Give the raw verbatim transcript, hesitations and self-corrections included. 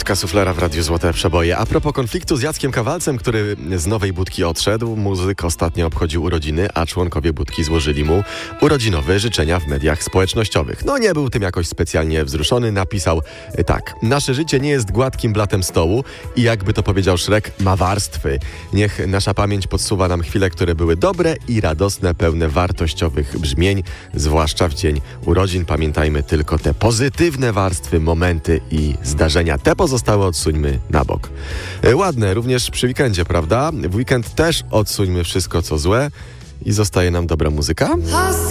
Budka Suflera w Radiu Złote Przeboje. A propos konfliktu z Jackiem Kawalcem, który z Nowej Budki odszedł, muzyk ostatnio obchodził urodziny, a członkowie Budki złożyli mu urodzinowe życzenia w mediach społecznościowych. No nie był tym jakoś specjalnie wzruszony, napisał tak: nasze życie nie jest gładkim blatem stołu i jakby to powiedział Szrek, ma warstwy. Niech nasza pamięć podsuwa nam chwile, które były dobre i radosne, pełne wartościowych brzmień, zwłaszcza w dzień urodzin. Pamiętajmy tylko te pozytywne warstwy, momenty i zdarzenia. Te pozostałe odsuńmy na bok. Ładne, również przy weekendzie, prawda? W weekend też odsuńmy wszystko, co złe i zostaje nam dobra muzyka.